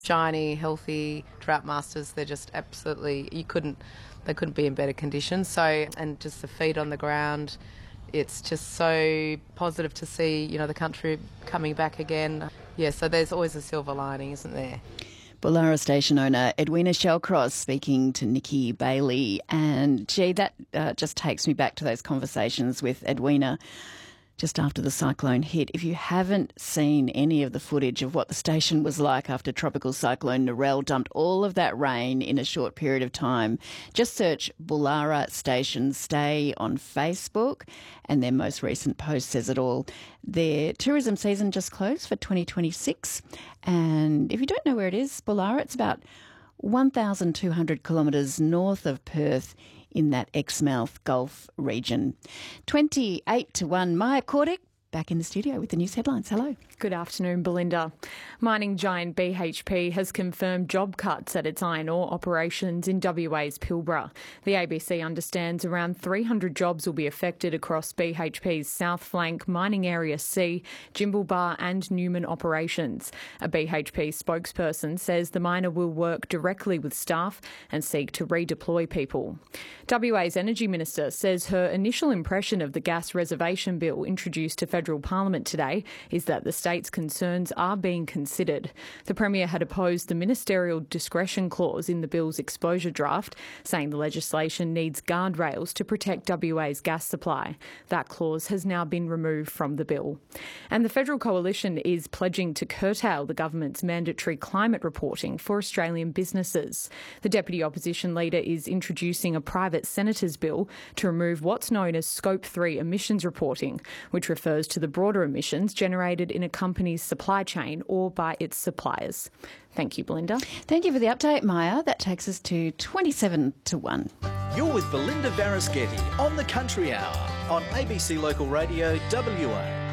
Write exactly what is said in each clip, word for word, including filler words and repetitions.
Shiny, healthy trout masters, they're just absolutely, you couldn't, they couldn't be in better condition. So, and just the feed on the ground, it's just so positive to see, you know, the country coming back again. Yeah, so there's always a silver lining, isn't there? Bullara station owner Edwina Shellcross speaking to Nikki Bailey. And gee, that uh, just takes me back to those conversations with Edwina just after the cyclone hit. If you haven't seen any of the footage of what the station was like after Tropical Cyclone Narelle dumped all of that rain in a short period of time, just search Bullara Station Stay on Facebook, and their most recent post says it all. Their tourism season just closed for twenty twenty-six, and if you don't know where it is, Bullara, it's about one thousand two hundred kilometres north of Perth in that Exmouth Gulf region. twenty-eight to one. Maya Cordick back in the studio with the news headlines. Hello. Good afternoon, Belinda. Mining giant B H P has confirmed job cuts at its iron ore operations in W A's Pilbara. The A B C understands around three hundred jobs will be affected across B H P's South Flank, Mining Area C, Jimblebar and Newman operations. A B H P spokesperson says the miner will work directly with staff and seek to redeploy people. W A's Energy Minister says her initial impression of the gas reservation bill introduced to federal Parliament today is that the state's concerns are being considered. The Premier had opposed the ministerial discretion clause in the bill's exposure draft, saying the legislation needs guardrails to protect W A's gas supply. That clause has now been removed from the bill. And the Federal Coalition is pledging to curtail the government's mandatory climate reporting for Australian businesses. The Deputy Opposition Leader is introducing a private senator's bill to remove what's known as Scope three emissions reporting, which refers to the broader emissions generated in a company's supply chain or by its suppliers. Thank you, Belinda. Thank you for the update, Maya. That takes us to twenty-seven to one. You're with Belinda Varasketti on the Country Hour on A B C Local Radio W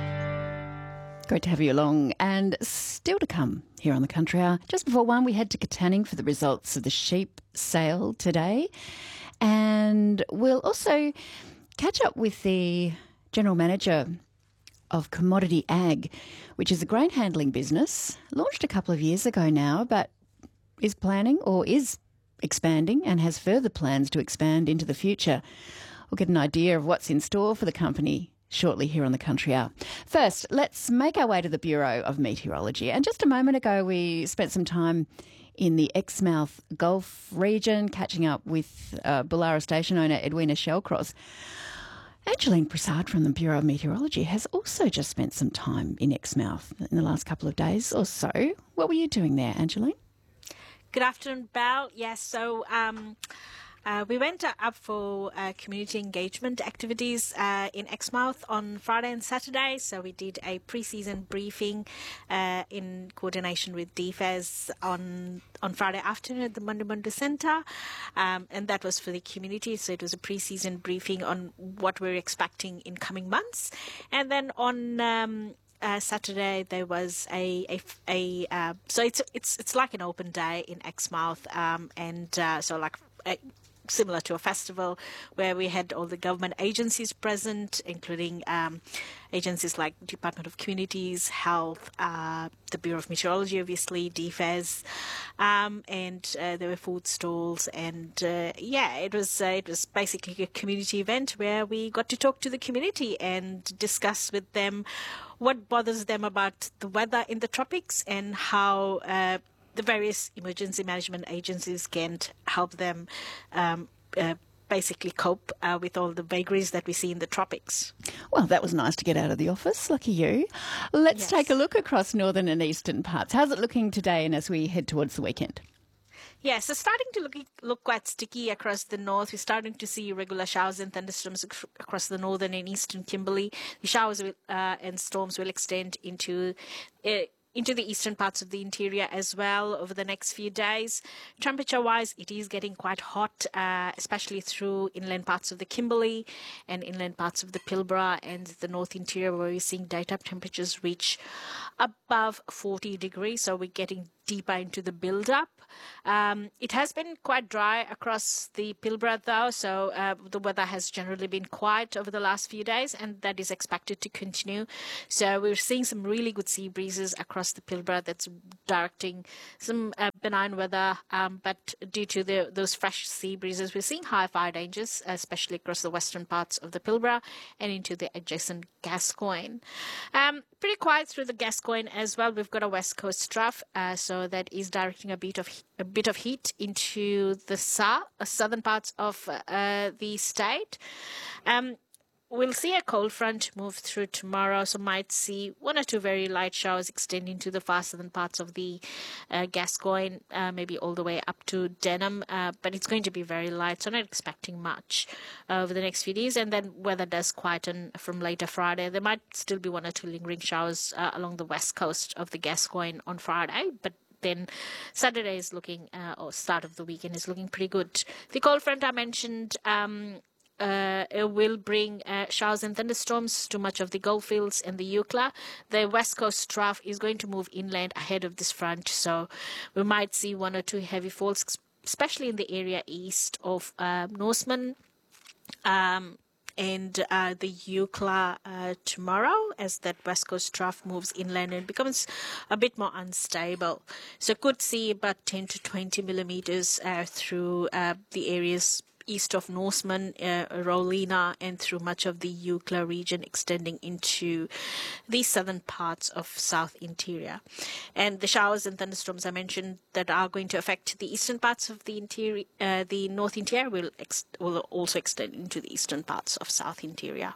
A. Great to have you along. And still to come here on the Country Hour. Just before one, we head to Katanning for the results of the sheep sale today. And we'll also catch up with the General Manager of Commodity Ag, which is a grain handling business, launched a couple of years ago now, but is planning or is expanding and has further plans to expand into the future. We'll get an idea of what's in store for the company shortly here on the Country Hour. First, let's make our way to the Bureau of Meteorology. And just a moment ago, we spent some time in the Exmouth Gulf region, catching up with uh, Bullara station owner Edwina Shellcross. Angeline Prasad from the Bureau of Meteorology has also just spent some time in Exmouth in the last couple of days or so. What were you doing there, Angeline? Good afternoon, Belle. Yes, so um, uh, we went up for uh, community engagement activities uh, in Exmouth on Friday and Saturday. So we did a pre-season briefing uh, in coordination with D F E S on on Friday afternoon at the Mundumundi Centre, um, and that was for the community. So it was a pre-season briefing on what we're expecting in coming months. And then on um, uh, Saturday there was a a, a uh, so it's it's it's like an open day in Exmouth, um, and uh, so like. A, similar to a festival where we had all the government agencies present, including um, agencies like Department of Communities, Health, uh, the Bureau of Meteorology, obviously, D F E S, um, and uh, there were food stalls, and uh, yeah, it was uh, it was basically a community event where we got to talk to the community and discuss with them what bothers them about the weather in the tropics and how uh, the various emergency management agencies can help them um, uh, basically cope uh, with all the vagaries that we see in the tropics. Well, that was nice to get out of the office. Lucky you. Let's Yes. take a look across northern and eastern parts. How's it looking today and as we head towards the weekend? Yeah, so starting to look look quite sticky across the north. We're starting to see regular showers and thunderstorms ac- across the northern and eastern Kimberley. The showers will, uh, and storms will extend into uh, into the eastern parts of the interior as well over the next few days. Temperature-wise, it is getting quite hot, uh, especially through inland parts of the Kimberley and inland parts of the Pilbara and the north interior, where we're seeing daytime temperatures reach above forty degrees. So we're getting deeper into the build-up. Um, it has been quite dry across the Pilbara, though, so uh, the weather has generally been quiet over the last few days, and that is expected to continue. So we're seeing some really good sea breezes across across the Pilbara that's directing some uh, benign weather, um, but due to the, those fresh sea breezes, we're seeing high fire dangers, especially across the western parts of the Pilbara and into the adjacent Gascoyne. Um, pretty quiet through the Gascoyne as well. We've got a west coast trough, uh, so that is directing a bit of a bit of heat into the south, uh, southern parts of uh, the state. Um, We'll see a cold front move through tomorrow, so might see one or two very light showers extending to the far southern parts of the uh, Gascoyne, uh, maybe all the way up to Denham, uh, but it's going to be very light, so not expecting much uh, over the next few days. And then weather does quieten from later Friday. There might still be one or two lingering showers uh, along the west coast of the Gascoyne on Friday, but then Saturday is looking, uh, or start of the weekend is looking pretty good. The cold front I mentioned, um, Uh, it will bring uh, showers and thunderstorms to much of the Goldfields and the Eucla. The west coast trough is going to move inland ahead of this front, so we might see one or two heavy falls, especially in the area east of uh, Norseman um, and uh, the Eucla uh, tomorrow, as that west coast trough moves inland and becomes a bit more unstable. So could see about ten to twenty millimeters uh, through uh, the areas east of Norseman, uh, Rowlena, and through much of the Eucla region, extending into the southern parts of South Interior. And the showers and thunderstorms I mentioned that are going to affect the eastern parts of the interior, uh, the North Interior, will, ex- will also extend into the eastern parts of South Interior.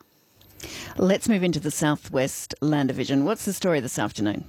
Let's move into the Southwest Land Division. What's the story this afternoon?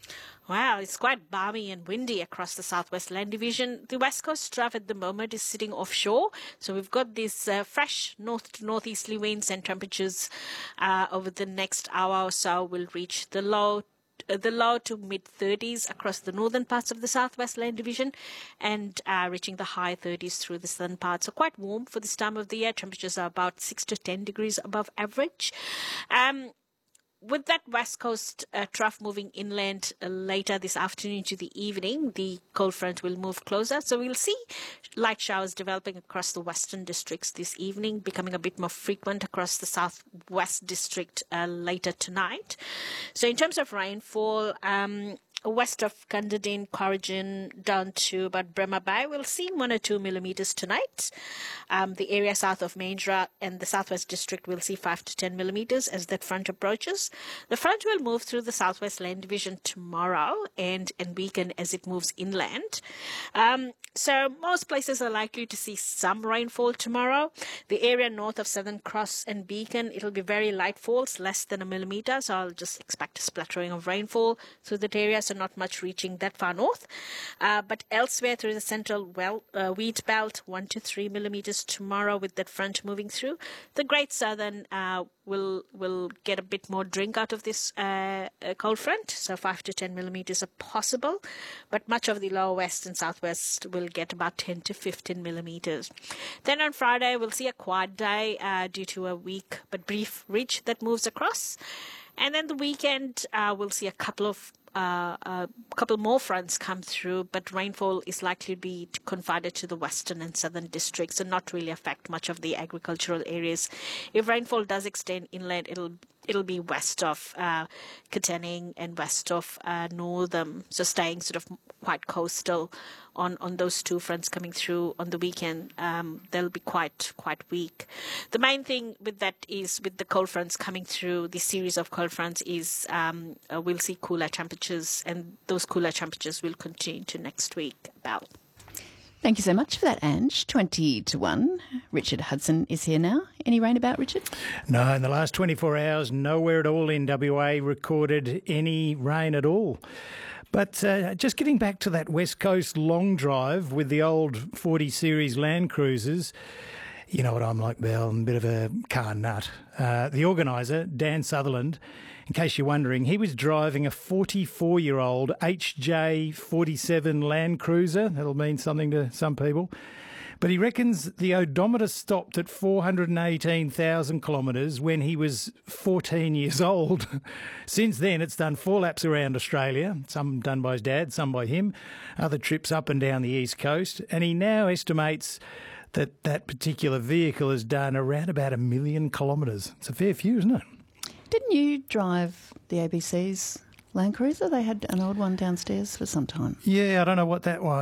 Wow, it's quite balmy and windy across the Southwest Land Division. The West Coast trough at the moment is sitting offshore. So we've got these uh, fresh north to northeasterly winds, and temperatures uh, over the next hour or so will reach the low uh, the low to mid thirties across the northern parts of the Southwest Land Division, and uh, reaching the high thirties through the southern parts. So quite warm for this time of the year. Temperatures are about six to ten degrees above average. Um, With that west coast uh, trough moving inland uh, later this afternoon to the evening, the cold front will move closer. So we'll see light showers developing across the western districts this evening, becoming a bit more frequent across the southwest district uh, later tonight. So in terms of rainfall, um, west of Cunderdin, Corrigan, down to about Bremer Bay, we'll see one or two millimeters tonight. Um, the area south of Mandurah and the southwest district will see five to ten millimeters as that front approaches. The front will move through the Southwest Land Division tomorrow and, and weaken as it moves inland. Um, so most places are likely to see some rainfall tomorrow. The area north of Southern Cross and Beacon, it'll be very light falls, less than a millimeter. So I'll just expect a splattering of rainfall through that area. So not much reaching that far north. Uh, but elsewhere through the central well, uh, wheat belt, one to three millimeters tomorrow with that front moving through. The Great Southern uh, will will get a bit more drink out of this uh, uh, cold front, so five to ten millimeters are possible, but much of the lower west and southwest will get about ten to fifteen millimeters. Then on Friday, we'll see a quiet day uh, due to a weak but brief ridge that moves across. And then the weekend, uh, we'll see a couple of Uh, a couple more fronts come through, but rainfall is likely to be confined to the western and southern districts and not really affect much of the agricultural areas. If rainfall does extend inland, it'll it'll be west of uh, Katanning and west of uh, Northam, so staying sort of quite coastal on, on those two fronts coming through on the weekend. Um, they'll be quite quite weak. The main thing with that is with the cold fronts coming through, the series of cold fronts is um, uh, we'll see cooler temperatures, and those cooler temperatures will continue into next week. About. Thank you so much for that, Ange. twenty to one. Richard Hudson is here now. Any rain about, Richard? No, in the last twenty-four hours, nowhere at all in W A recorded any rain at all. But uh, just getting back to that West Coast long drive with the old forty series Land Cruisers, you know what I'm like, Belle, I'm a bit of a car nut. Uh, the organiser, Dan Sutherland, in case you're wondering, he was driving a forty-four-year-old H J forty-seven Land Cruiser. That'll mean something to some people. But he reckons the odometer stopped at four hundred eighteen thousand kilometres when he was fourteen years old. Since then, it's done four laps around Australia, some done by his dad, some by him, other trips up and down the East Coast. And he now estimates that that particular vehicle has done around about a million kilometres. It's a fair few, isn't it? Didn't you drive the A B C's Land Cruiser? They had an old one downstairs for some time. Yeah, I don't know what that was.